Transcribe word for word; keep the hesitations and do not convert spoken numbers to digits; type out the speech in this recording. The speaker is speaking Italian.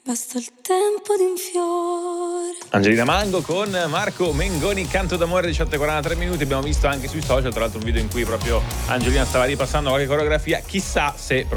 basta il tempo di un fiore. Angelina Mango con Marco Mengoni, Canto d'amore, diciotto e quarantatré minuti. Abbiamo visto anche sui social, tra l'altro, un video in cui proprio Angelina stava ripassando qualche coreografia. Chissà se